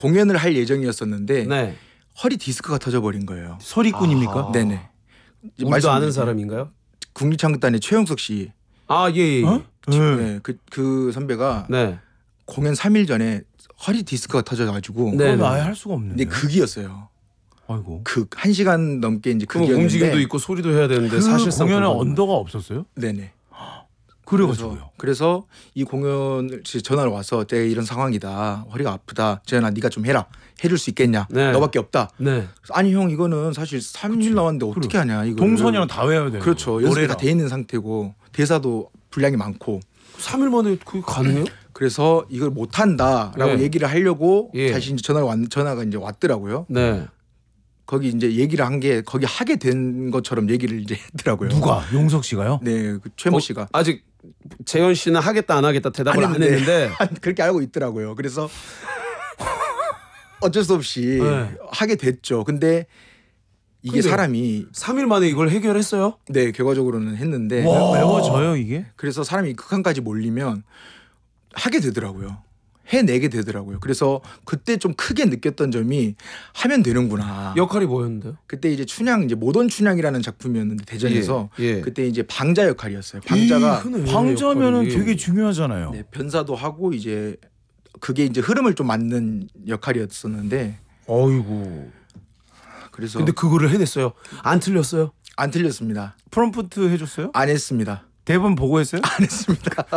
공연을 할 예정이었었는데 네. 허리 디스크가 터져버린 거예요. 소리꾼입니까? 네네. 이제 우리도 아는 말씀드린 사람인가요? 국립창극단의 최영석 씨. 아 예. 어? 네, 그 선배가 네. 공연 3일 전에 허리 디스크가 터져가지고 네. 그건 아예 할 수가 없는데. 근데 극이었어요. 아이고. 극 1시간 넘게 이제 그럼 극이었는데 움직임도 있고 소리도 해야 되는데 그 사실상 공연에 그건- 언더가 없었어요? 네네. 그래가지고요. 그래서 이 공연을 전화를 와서 내가 이런 상황이다. 허리가 아프다. 재현아 네가 좀 해줄 수 있겠냐. 네. 너밖에 없다. 네. 아니 형 이거는 사실 3일 남았는데 어떻게 하냐. 이거 동선이랑 다 외워야 돼요. 그렇죠. 연습이 노래랑. 다 돼 있는 상태고 대사도 분량이 많고 3일 만에 그게 가능해요? 그래서 이걸 못 한다라고 네. 얘기를 하려고 예. 다시 이제 전화가 이제 왔더라고요. 네. 거기 이제 얘기를 한 게 거기 하게 된 것처럼 얘기를 이제 했더라고요. 누가? 용석 씨가요? 네, 그 최모 씨가 아직 재현 씨는 하겠다 안 하겠다 대답을 안 했는데 그렇게 알고 있더라고요. 그래서 어쩔 수 없이 네. 하게 됐죠. 근데 이게 근데 사람이 3일 만에 이걸 해결했어요? 네 결과적으로는 했는데 와, 외워져요 이게? 그래서 사람이 극한까지 몰리면 하게 되더라고요. 해내게 되더라고요. 그래서 그때 좀 크게 느꼈던 점이 하면 되는구나. 역할이 뭐였는데요? 그때 이제 춘향 이제 모던 춘향이라는 작품이었는데 대전에서 예, 예. 그때 이제 방자 역할이었어요. 방자가 흔해, 방자면은 역할이. 되게 중요하잖아요. 네, 변사도 하고 이제 그게 이제 흐름을 좀 맞는 역할이었었는데 어이구. 그래서 근데 그거를 해냈어요. 안 틀렸어요? 안 틀렸습니다. 프롬프트 해줬어요? 안 했습니다. 대본 보고 했어요? 안 했습니다.